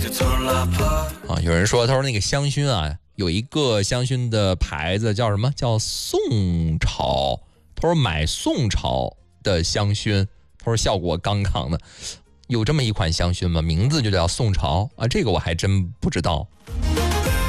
啊，有人说，他说那个香薰啊，有一个香薰的牌子叫什么？叫宋朝。他说买宋朝的香薰，他说效果杠杠的。有这么一款香薰吗？名字就叫宋朝啊，这个我还真不知道。